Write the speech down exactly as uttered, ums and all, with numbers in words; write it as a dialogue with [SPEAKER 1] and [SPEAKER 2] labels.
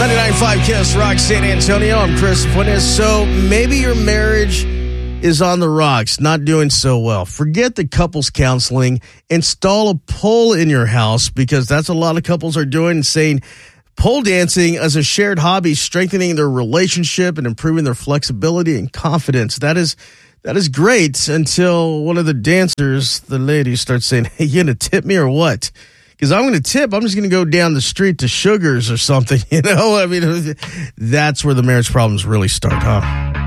[SPEAKER 1] ninety-nine point five Kiss Rock San Antonio. I'm Chris Fuentes. So maybe your marriage is on the rocks, not doing so well. Forget the couples counseling. Install a pole in your house, because that's what a lot of couples are doing, saying pole dancing as a shared hobby, strengthening their relationship and improving their flexibility and confidence. That is that is great until one of the dancers, the lady, starts saying, hey, you going to tip me or what? Because I'm going to tip. I'm just going to go down the street to Sugar's or something, you know? I mean, that's where the marriage problems really start, huh?